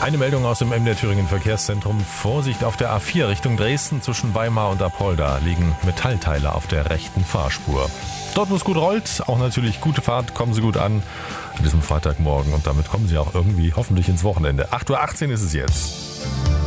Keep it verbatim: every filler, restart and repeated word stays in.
Eine Meldung aus dem Emder Thüringen Verkehrszentrum. Vorsicht auf der A vier Richtung Dresden zwischen Weimar und Apolda liegen Metallteile auf der rechten Fahrspur. Dort, wo es gut rollt, auch natürlich gute Fahrt, kommen Sie gut an an diesem Freitagmorgen und damit kommen Sie auch irgendwie hoffentlich ins Wochenende. acht Uhr achtzehn ist es jetzt.